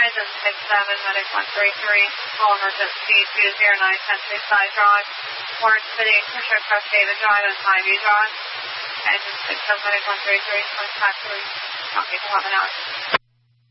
Engine 67, Medic 133, call emergency 209 Side Drive, Warren City, Pusher Cross David Drive and Highview Drive. Engine 67, Medic 133, contact 3, copy, 11 hours.